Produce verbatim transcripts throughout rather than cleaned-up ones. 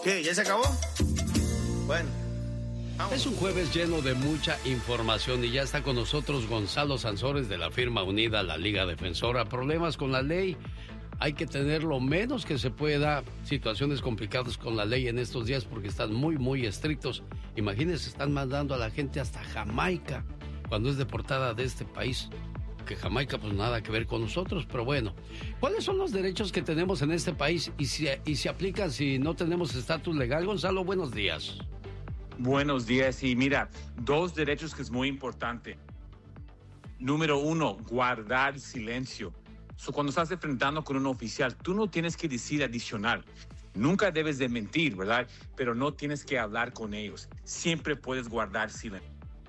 ¿Qué? ¿Ya se acabó? Bueno. Vamos. Es un jueves lleno de mucha información y ya está con nosotros Gonzalo Sansores de la firma unida La Liga Defensora. Problemas con la ley. Hay que tener lo menos que se pueda. Situaciones complicadas con la ley en estos días porque están muy, muy estrictos. Imagínense, están mandando a la gente hasta Jamaica cuando es deportada de este país. Que Jamaica pues nada que ver con nosotros, pero bueno. ¿Cuáles son los derechos que tenemos en este país y si, y se aplican si no tenemos estatus legal? Gonzalo, buenos días. Buenos días. Y mira, dos derechos que es muy importante. Número uno, guardar silencio. So, cuando estás enfrentando con un oficial, tú no tienes que decir adicional. Nunca debes de mentir, ¿verdad? Pero no tienes que hablar con ellos. Siempre puedes guardar silencio.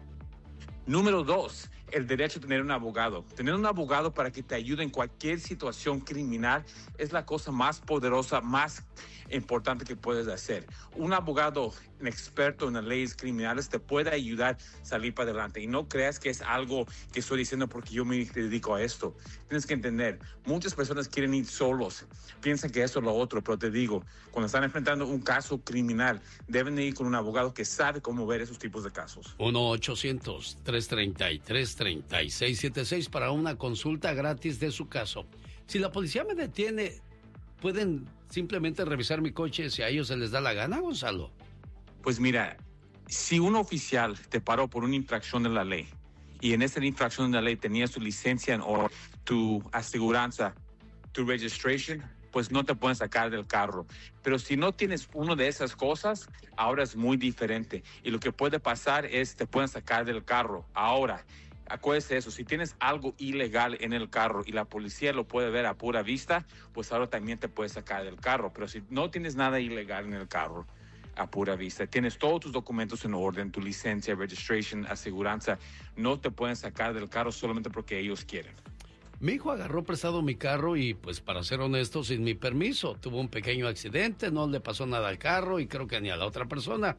Número dos, el derecho a tener un abogado. Tener un abogado para que te ayude en cualquier situación criminal es la cosa más poderosa, más importante que puedes hacer. Un abogado un experto en las leyes criminales te puede ayudar a salir para adelante. Y no creas que es algo que estoy diciendo porque yo me dedico a esto. Tienes que entender, muchas personas quieren ir solos, piensan que eso es lo otro, pero te digo, cuando están enfrentando un caso criminal, deben de ir con un abogado que sabe cómo ver esos tipos de casos. uno ochocientos, trescientos treinta y tres, treinta y seis setenta y seis para una consulta gratis de su caso. Si la policía me detiene, ¿pueden simplemente revisar mi coche si a ellos se les da la gana, Gonzalo? Pues mira, si un oficial te paró por una infracción de la ley y en esa infracción de la ley tenías tu licencia o tu aseguranza, tu registration, pues no te pueden sacar del carro. Pero si no tienes una de esas cosas, ahora es muy diferente. Y lo que puede pasar es te pueden sacar del carro. Ahora, acuérdese de eso, si tienes algo ilegal en el carro y la policía lo puede ver a pura vista, pues ahora también te puede sacar del carro. Pero si no tienes nada ilegal en el carro a pura vista, tienes todos tus documentos en orden, tu licencia, registration, aseguranza, no te pueden sacar del carro solamente porque ellos quieren. Mi hijo agarró prestado mi carro y, pues, para ser honesto, sin mi permiso. Tuvo un pequeño accidente, no le pasó nada al carro y creo que ni a la otra persona.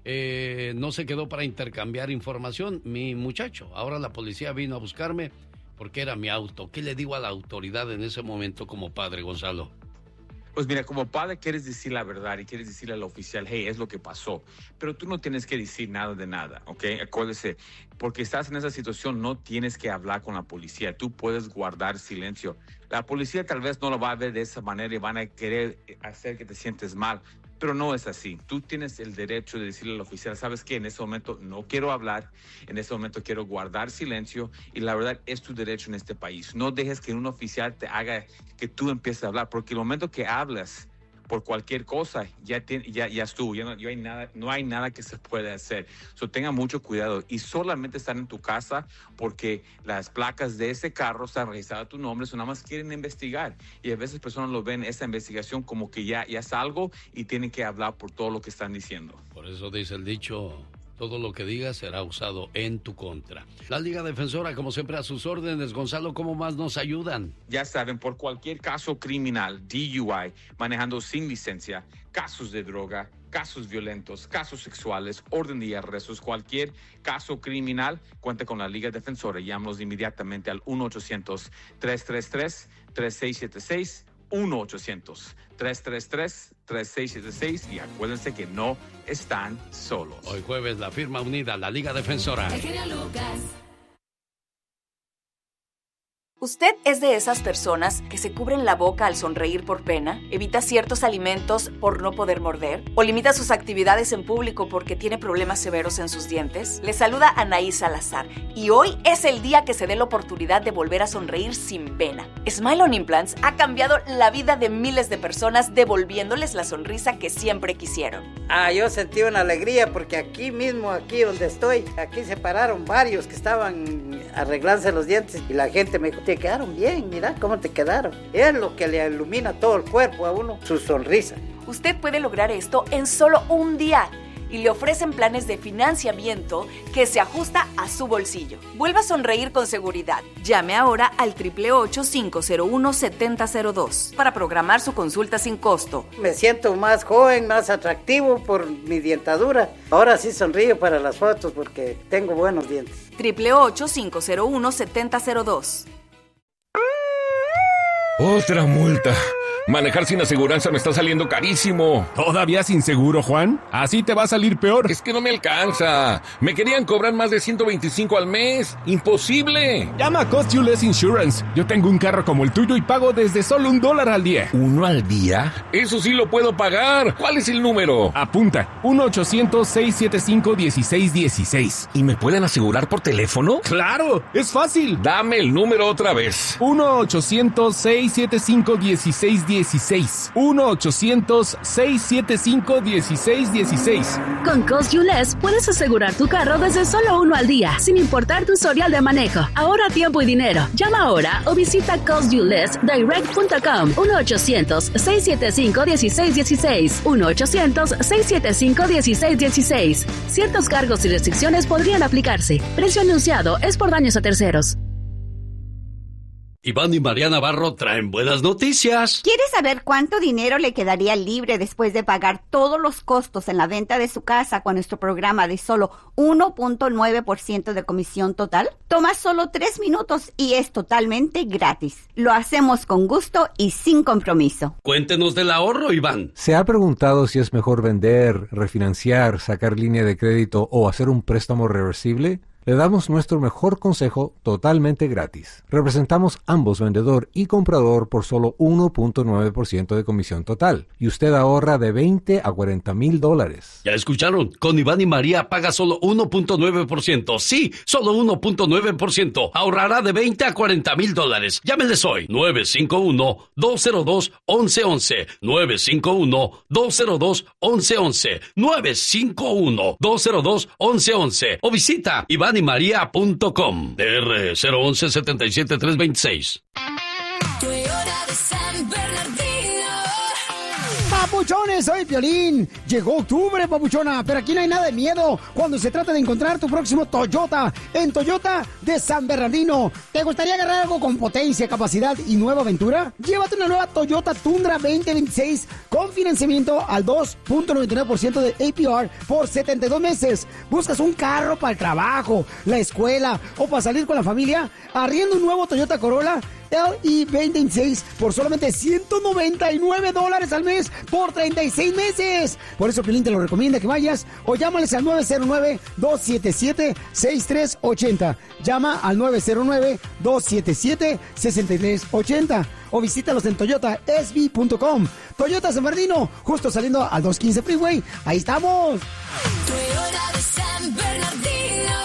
Eh, no se quedó para intercambiar información mi muchacho. Ahora la policía vino a buscarme porque era mi auto. ¿Qué le digo a la autoridad en ese momento como padre, Gonzalo? Pues mira, como padre quieres decir la verdad y quieres decirle al oficial, hey, es lo que pasó. Pero tú no tienes que decir nada de nada, ¿ok? Acuérdese, porque estás en esa situación, no tienes que hablar con la policía. Tú puedes guardar silencio. La policía tal vez no lo va a ver de esa manera y van a querer hacer que te sientes mal. Pero no es así. Tú tienes el derecho de decirle al oficial, ¿sabes qué? En ese momento no quiero hablar, en ese momento quiero guardar silencio y la verdad es tu derecho en este país. No dejes que un oficial te haga que tú empieces a hablar, porque el momento que hablas por cualquier cosa, ya, tiene, ya, ya estuvo, ya no, ya hay nada, no hay nada que se puede hacer. So, tenga mucho cuidado y solamente están en tu casa porque las placas de ese carro están registradas a tu nombre, so nada más quieren investigar. Y a veces personas lo ven esa investigación como que ya, ya es algo y tienen que hablar por todo lo que están diciendo. Por eso dice el dicho, todo lo que digas será usado en tu contra. La Liga Defensora, como siempre, a sus órdenes. Gonzalo, ¿cómo más nos ayudan? Ya saben, por cualquier caso criminal, D U I, manejando sin licencia, casos de droga, casos violentos, casos sexuales, orden de arrestos, cualquier caso criminal, cuenta con la Liga Defensora. Llámanos inmediatamente al uno ochocientos, tres tres tres, tres seis siete seis, uno ochocientos, tres tres tres, tres seis siete seis y acuérdense que no están solos. Hoy jueves, la firma unida, la Liga Defensora. El genio Lucas. ¿Usted es de esas personas que se cubren la boca al sonreír por pena, evita ciertos alimentos por no poder morder o limita sus actividades en público porque tiene problemas severos en sus dientes? Le saluda Anaí Salazar y hoy es el día que se dé la oportunidad de volver a sonreír sin pena. Smile on Implants ha cambiado la vida de miles de personas devolviéndoles la sonrisa que siempre quisieron. Ah, yo sentí una alegría porque aquí mismo, aquí donde estoy, aquí se pararon varios que estaban arreglándose los dientes y la gente me dijo, te quedaron bien, mira cómo te quedaron. Es lo que le ilumina todo el cuerpo a uno, su sonrisa. Usted puede lograr esto en solo un día y le ofrecen planes de financiamiento que se ajusta a su bolsillo. Vuelva a sonreír con seguridad. Llame ahora al ocho ocho ocho, cinco cero uno, siete cero cero dos para programar su consulta sin costo. Me siento más joven, más atractivo por mi dientadura. Ahora sí sonrío para las fotos porque tengo buenos dientes. ocho ocho ocho, cinco cero uno, siete cero cero dos. Otra multa. Manejar sin aseguranza me está saliendo carísimo. ¿Todavía sin seguro, Juan? Así te va a salir peor. Es que no me alcanza. Me querían cobrar más de ciento veinticinco al mes. ¡Imposible! Llama a Cost You Less Insurance. Yo tengo un carro como el tuyo y pago desde solo un dólar al día. ¿Uno al día? Eso sí lo puedo pagar. ¿Cuál es el número? Apunta. uno ochocientos, seiscientos setenta y cinco, dieciséis dieciséis. ¿Y me pueden asegurar por teléfono? ¡Claro! ¡Es fácil! Dame el número otra vez. uno ochocientos, seiscientos setenta y cinco, dieciséis dieciséis. uno ochocientos, seiscientos setenta y cinco, dieciséis dieciséis. Con Cost You Less puedes asegurar tu carro desde solo uno al día, sin importar tu historial de manejo. Ahorra tiempo y dinero. Llama ahora o visita cost you less direct punto com. uno ochocientos, seiscientos setenta y cinco, dieciséis dieciséis. uno ochocientos, seiscientos setenta y cinco, dieciséis dieciséis. Ciertos cargos y restricciones podrían aplicarse. Precio anunciado es por daños a terceros. Iván y María Navarro traen buenas noticias. ¿Quieres saber cuánto dinero le quedaría libre después de pagar todos los costos en la venta de su casa con nuestro programa de solo uno punto nueve por ciento de comisión total? Toma solo tres minutos y es totalmente gratis. Lo hacemos con gusto y sin compromiso. Cuéntenos del ahorro, Iván. ¿Se ha preguntado si es mejor vender, refinanciar, sacar línea de crédito o hacer un préstamo reversible? Le damos nuestro mejor consejo totalmente gratis. Representamos ambos vendedor y comprador por solo uno punto nueve por ciento de comisión total. Y usted ahorra de veinte a cuarenta mil dólares. Ya escucharon, con Iván y María paga solo uno punto nueve por ciento. Sí, solo uno punto nueve por ciento. Ahorrará de veinte a cuarenta mil dólares. Llámenles hoy. nueve cinco uno, dos cero dos, once once. nueve cinco uno, dos cero dos, once once. nueve cinco uno, dos cero dos, once once. O visita iván y maría punto com. D R cero once, setenta y siete, trescientos veintiséis. Toyota de San Bernardino. Papuchones, soy Piolín. Llegó octubre, papuchona, pero aquí no hay nada de miedo cuando se trata de encontrar tu próximo Toyota en Toyota de San Bernardino. ¿Te gustaría agarrar algo con potencia, capacidad y nueva aventura? Llévate una nueva Toyota Tundra veinte veintiséis con financiamiento al dos punto noventa y nueve por ciento de A P R por setenta y dos meses. ¿Buscas un carro para el trabajo, la escuela o para salir con la familia? Arrienda un nuevo Toyota Corolla L E veinte veintiséis por solamente ciento noventa y nueve dólares al mes por treinta y seis meses. Por eso Piolín te lo recomienda que vayas o llámales al nueve cero nueve, dos siete siete, seis tres ocho cero. Llama al nueve cero nueve, dos siete siete, seis tres ocho cero o visítalos en toyota s b punto com. Toyota San Bernardino, justo saliendo al doscientos quince Freeway. ¡Ahí estamos! Toyota de San Bernardino.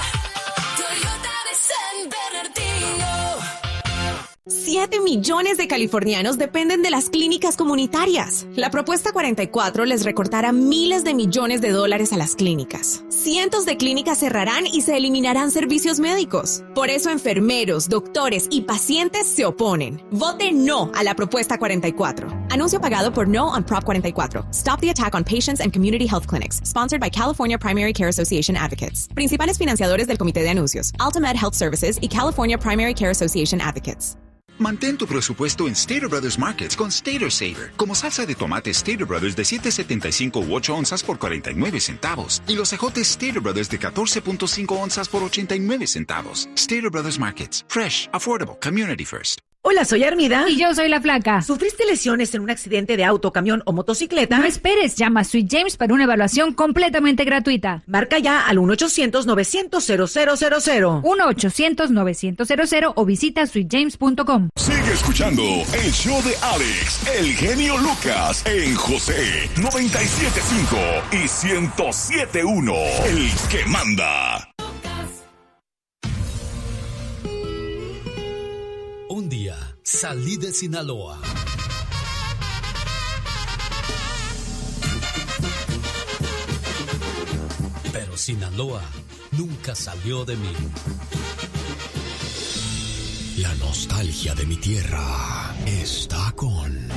Toyota de San Bernardino. Siete millones de californianos dependen de las clínicas comunitarias. La propuesta cuarenta y cuatro les recortará miles de millones de dólares a las clínicas. Cientos de clínicas cerrarán y se eliminarán servicios médicos. Por eso enfermeros, doctores y pacientes se oponen. Vote no a la propuesta cuarenta y cuatro. Anuncio pagado por No on Prop cuarenta y cuatro. Stop the attack on patients and community health clinics. Sponsored by California Primary Care Association Advocates. Principales financiadores del comité de anuncios. Altamed Health Services y California Primary Care Association Advocates. Mantén tu presupuesto en Stater Brothers Markets con Stater Saver. Como salsa de tomate Stater Brothers de siete setenta y cinco u ocho onzas por cuarenta y nueve centavos. Y los ejotes Stater Brothers de catorce punto cinco onzas por ochenta y nueve centavos. Stater Brothers Markets. Fresh, affordable, community first. Hola, soy Armida. Y yo soy la Flaca. ¿Sufriste lesiones en un accidente de auto, camión o motocicleta? No esperes, llama a Sweet James para una evaluación completamente gratuita. Marca ya al uno ochocientos, novecientos, cero cero cero cero. uno ochocientos, novecientos o visita sweet james punto com. Sigue escuchando el show de Alex, el genio Lucas, en José noventa y siete punto cinco y ciento siete punto uno. El que manda. Un día salí de Sinaloa. Pero Sinaloa nunca salió de mí. La nostalgia de mi tierra está con